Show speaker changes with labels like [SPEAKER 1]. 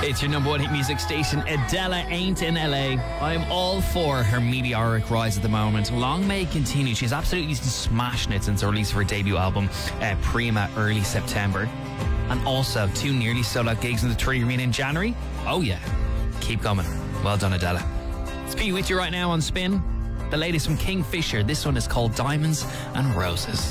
[SPEAKER 1] It's your number one hit music station. Adele ain't in LA. I'm all for her meteoric rise at the moment. Long may it continue. She's absolutely smashing it since the release of her debut album, Prima, early September. And also 2 nearly sold out gigs in the Three Arena in January. Oh yeah, keep coming. Well done, Adele. It's Pete with you right now on Spin. The latest from Kingfisher. This one is called Diamonds and Roses.